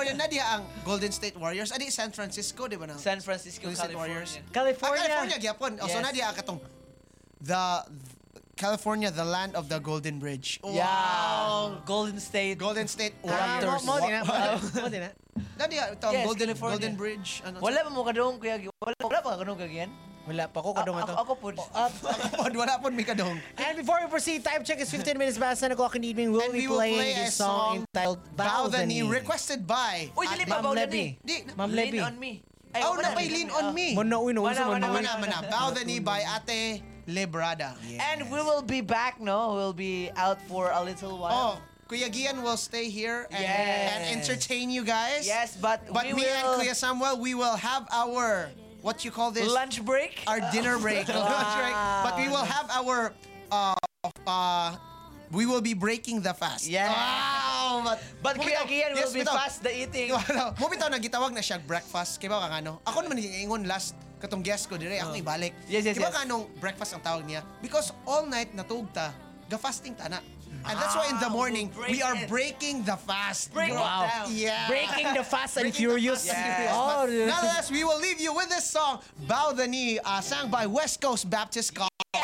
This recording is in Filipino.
California na diya ang Golden State Warriors. Adi San Francisco, di ba na? San Francisco, Golden State California. Warriors. California. gyapon. O so Yes. na diya katong the California, the land of the Golden Bridge. Yeah. Golden State. Golden State Raptors. Warriors. Mo din na. Mo din na. Na diya ito ang Yes, Golden California. Golden Bridge. Ano? Wala pa mo kadong kuya. Wala pa kadong kagyan. Wala pa ko kadong ato. Ako po. Wala po mi kadong. And before we proceed, time check is 15 minutes past 10 o'clock in the evening. And We we will play play this a song entitled Bow the Knee, Knee. requested by Uy, dili pa Ma'am ba Levy. Di, Ma'am Lean Levy. on me. oh, na pay Lean on Me. Manauwi na Wala, unsa man. wala, Mana. Bow the Knee by Ate Lebrada. And we will be back, no? We'll be out for a little while. Oh, Kuya Gian will stay here and, Yes. and entertain you guys. Yes, but me we will... and Kuya Samuel, we will have our, what you call this? Lunch break? Our dinner break. Lunch break. But we will have our, we will be breaking the fast. Yeah. Wow! But Kuya Gian will be bitaw. fast the eating. Mo bitaw nagitawag na siya breakfast. Kaya ba kang ano? Ako naman ingon last katong guest ko dire ako ibalik. Yes, yes, Kaya ba yes. kanong breakfast ang tawag niya? Because all night natugta, ga-fasting tana. And that's why in the morning, we'll break we are it. breaking the fast. Break it Wow. down. Yeah. Breaking the Fast and Breaking the Furious. Fast and Yes. Furious. Oh, But nonetheless, we will leave you with this song, Bow the Knee, sang by West Coast Baptist College.